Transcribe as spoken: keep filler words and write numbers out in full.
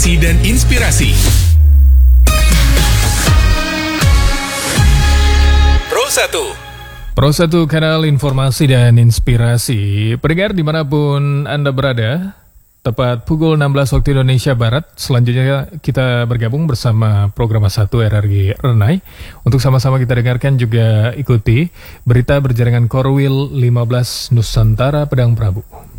informasi dan inspirasi. Pro satu. Pro satu, kanal informasi dan inspirasi. Pendengar dimanapun Anda berada, tepat pukul enam belas waktu Indonesia Barat. Selanjutnya kita bergabung bersama program satu R R G Renai. Untuk sama-sama kita dengarkan juga ikuti berita berjaringan Korwil lima belas Nusantara Pedang Prabu.